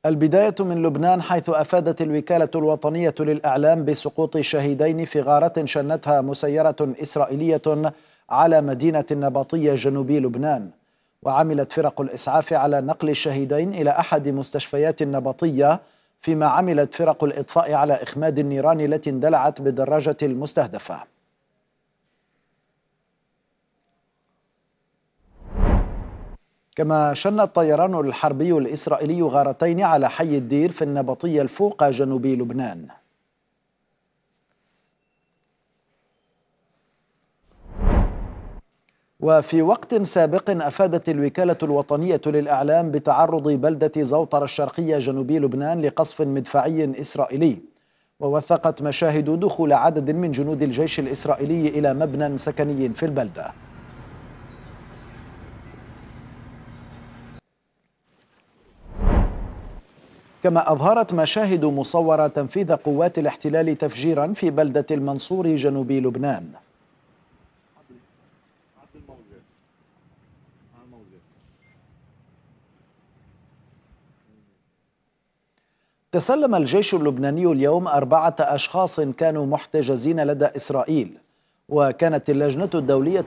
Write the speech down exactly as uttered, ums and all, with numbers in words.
البداية من لبنان، حيث أفادت الوكالة الوطنية للإعلام بسقوط شهيدين في غارة شنتها مسيرة إسرائيلية على مدينة النبطية جنوبي لبنان. وعملت فرق الإسعاف على نقل الشهيدين إلى أحد مستشفيات النبطية، فيما عملت فرق الإطفاء على إخماد النيران التي اندلعت بالدراجة المستهدفة. كما شن الطيران الحربي الإسرائيلي غارتين على حي الدير في النبطية الفوق جنوبي لبنان. وفي وقت سابق أفادت الوكالة الوطنية للإعلام بتعرض بلدة زوطر الشرقية جنوبي لبنان لقصف مدفعي إسرائيلي، ووثقت مشاهد دخول عدد من جنود الجيش الإسرائيلي إلى مبنى سكني في البلدة. كما أظهرت مشاهد مصورة تنفيذ قوات الاحتلال تفجيرا في بلدة المنصور جنوبي لبنان. تسلم الجيش اللبناني اليوم أربعة أشخاص كانوا محتجزين لدى إسرائيل، وكانت اللجنة الدولية